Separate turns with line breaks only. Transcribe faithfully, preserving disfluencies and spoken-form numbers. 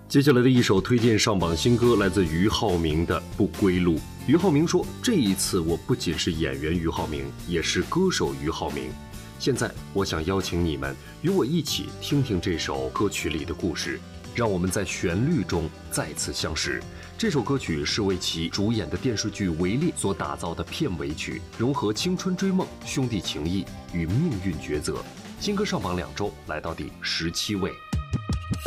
接下来的一首推荐上榜新歌来自俞灏明的《不归路》。俞灏明说，这一次我不仅是演员俞灏明，也是歌手俞灏明。现在我想邀请你们与我一起听听这首歌曲里的故事，让我们在旋律中再次相识。这首歌曲是为其主演的电视剧《围猎》所打造的片尾曲，融合青春追梦、兄弟情谊与命运抉择。新歌上榜两周，来到第十七位。